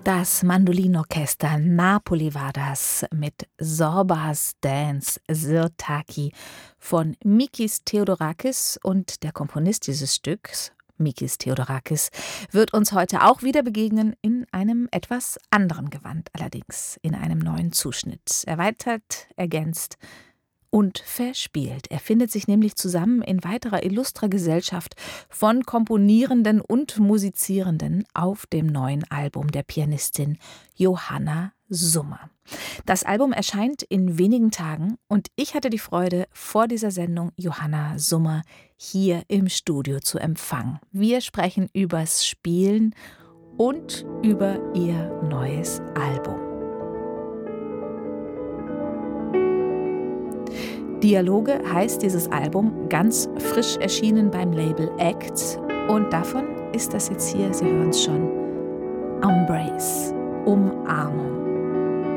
Das Mandolinorchester Napoli war das mit Zorbas Dance Sirtaki von Mikis Theodorakis, und der Komponist dieses Stücks, Mikis Theodorakis, wird uns heute auch wieder begegnen, in einem etwas anderen Gewand, allerdings in einem neuen Zuschnitt. Erweitert, ergänzt und verspielt. Er findet sich nämlich zusammen in weiterer illustrer Gesellschaft von Komponierenden und Musizierenden auf dem neuen Album der Pianistin Johanna Summer. Das Album erscheint in wenigen Tagen und ich hatte die Freude, vor dieser Sendung Johanna Summer hier im Studio zu empfangen. Wir sprechen übers Spielen und über ihr neues Album. Dialoge heißt dieses Album, ganz frisch erschienen beim Label Act, und davon ist das jetzt hier, Sie hören es schon, Embrace, Umarmung.